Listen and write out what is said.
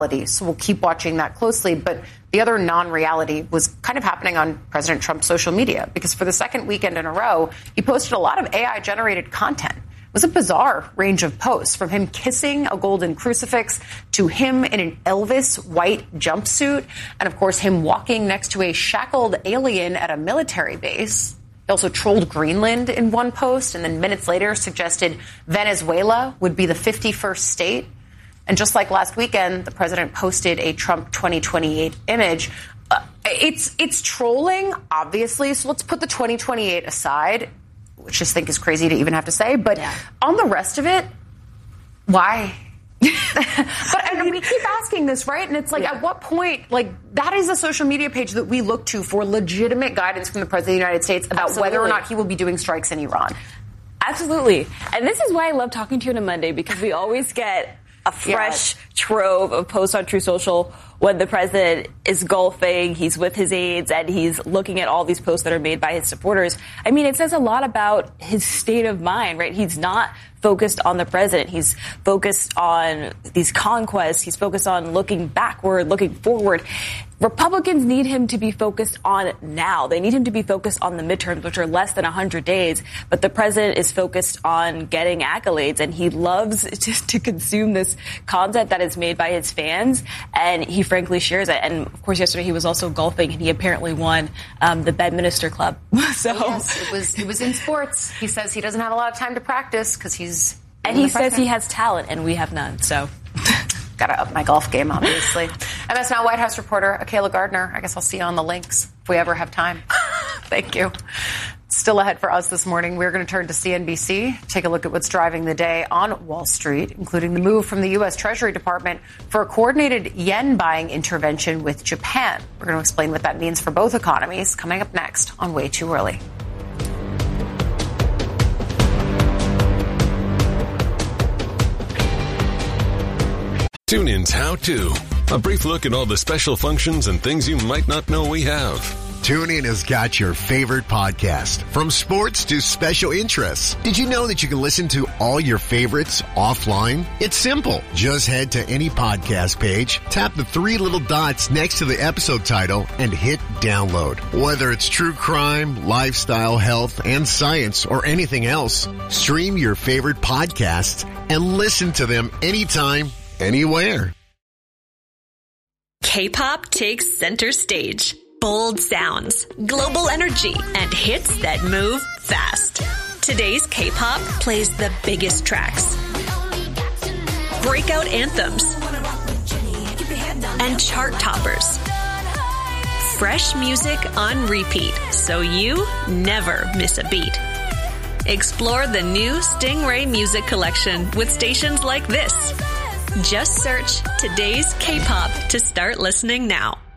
So we'll keep watching that closely. But the other non-reality was kind of happening on President Trump's social media, because for the second weekend in a row, he posted a lot of AI-generated content. It was a bizarre range of posts, from him kissing a golden crucifix to him in an Elvis white jumpsuit, and of course him walking next to a shackled alien at a military base. He also trolled Greenland in one post, and then minutes later suggested Venezuela would be the 51st state. And just like last weekend, the president posted a Trump 2028 image. It's trolling, obviously, so let's put the 2028 aside, which I think is crazy to even have to say. But on the rest of it, why? But I mean, we keep asking this, right? And it's like, at what point, like, that is a social media page that we look to for legitimate guidance from the president of the United States about whether or not he will be doing strikes in Iran. Absolutely. And this is why I love talking to you on a Monday, because we always get a fresh trove of posts on Truth Social when the president is golfing, he's with his aides, and he's looking at all these posts that are made by his supporters. I mean, it says a lot about his state of mind, right? He's not focused on the president. He's focused on these conquests. He's focused on looking backward, looking forward. Republicans need him to be focused on now. They need him to be focused on the midterms, which are less than 100 days. But the president is focused on getting accolades, and he loves to consume this content that is made by his fans, and he frankly shares it. And, of course, yesterday he was also golfing, and he apparently won the Bedminster Club. So yes, it was in sports. He says he doesn't have a lot of time to practice because he's... And he says he has talent, and we have none, so... Got to up my golf game, obviously. MS Now White House reporter Akayla Gardner. I guess I'll see you on the links if we ever have time. Thank you. Still ahead for us this morning, we're going to turn to CNBC, take a look at what's driving the day on Wall Street, including the move from the U.S. Treasury Department for a coordinated yen buying intervention with Japan. We're going to explain what that means for both economies, coming up next on Way Too Early. Tune in's How To. A brief look at all the special functions and things you might not know we have. TuneIn has got your favorite podcast, from sports to special interests. Did you know that you can listen to all your favorites offline? It's simple. Just head to any podcast page, tap the three little dots next to the episode title, and hit download. Whether it's true crime, lifestyle, health, and science, or anything else, stream your favorite podcasts and listen to them anytime, anywhere. K-pop takes center stage. Bold sounds, global energy, and hits that move fast. Today's K-pop plays the biggest tracks, breakout anthems, and chart toppers. Fresh music on repeat, so you never miss a beat. Explore the new Stingray Music Collection with stations like this. Just search Today's K-pop to start listening now.